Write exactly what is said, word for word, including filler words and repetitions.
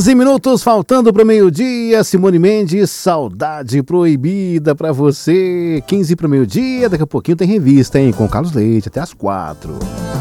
quinze minutos faltando para o meio-dia. Simone Mendes, Saudade Proibida para você. quinze para o meio-dia, daqui a pouquinho tem revista, hein? Com Carlos Leite, até às quatro.